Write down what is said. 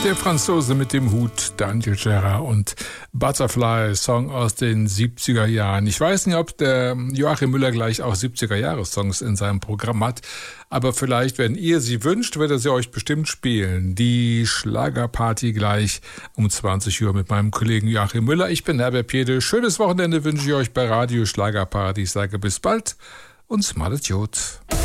Der Franzose mit dem Hut, Daniel Gerard und Butterfly, Song aus den 70er Jahren. Ich weiß nicht, ob der Joachim Müller gleich auch 70er-Jahres-Songs in seinem Programm hat, aber vielleicht, wenn ihr sie wünscht, wird er sie euch bestimmt spielen. Die Schlagerparty gleich um 20 Uhr mit meinem Kollegen Joachim Müller. Ich bin Herbert Piede. Schönes Wochenende wünsche ich euch bei Radio Schlagerparty. Ich sage bis bald und smalet Jod.